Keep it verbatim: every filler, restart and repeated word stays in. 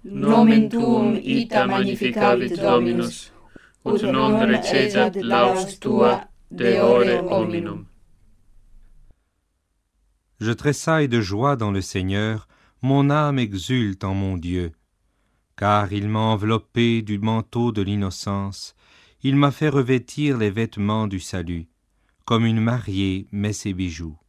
nomen tuum ita magnificavit Dominus, ut non recedat laus tua de ore hominum. Je tressaille de joie dans le Seigneur, mon âme exulte en mon Dieu. Car il m'a enveloppé du manteau de l'innocence, il m'a fait revêtir les vêtements du salut, comme une mariée met ses bijoux.